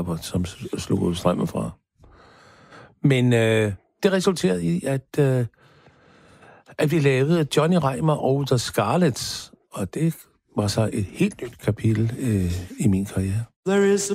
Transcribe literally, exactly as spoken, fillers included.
der som slog ud strømmen fra. Men øh, det resulterede i, at, øh, at vi lavede Johnny Reimer og The Scarlets, og det var så et helt nyt kapitel øh, i min karriere. There is